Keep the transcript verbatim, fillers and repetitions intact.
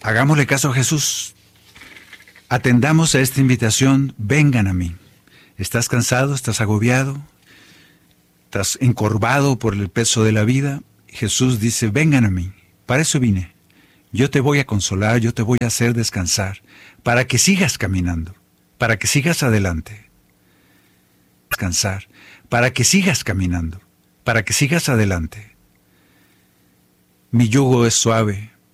Hagámosle caso a Jesús. Atendamos a esta invitación, vengan a mí. ¿Estás cansado? ¿Estás agobiado? ¿Estás encorvado por el peso de la vida? Jesús dice, vengan a mí. Para eso vine. Yo te voy a consolar, yo te voy a hacer descansar, para que sigas caminando, para que sigas adelante. Descansar, para que sigas caminando, para que sigas adelante. Mi yugo es suave,